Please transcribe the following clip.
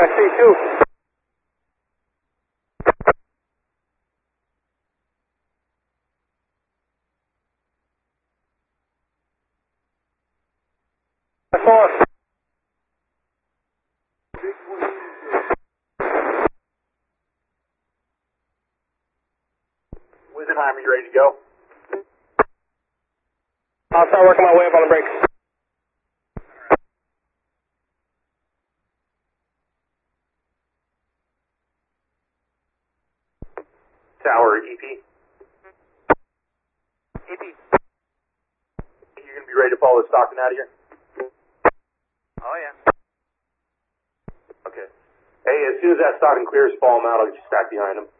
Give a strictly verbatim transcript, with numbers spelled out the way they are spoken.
I see two. I saw it. Wisenheimer, you ready to go? I'll start working my way up on the brakes. Tower, E P. E P. You're going to be ready to follow Stockton out of here? Oh, yeah. Okay. Hey, as soon as that Stockton clears, follow him out. I'll get you stacked behind him.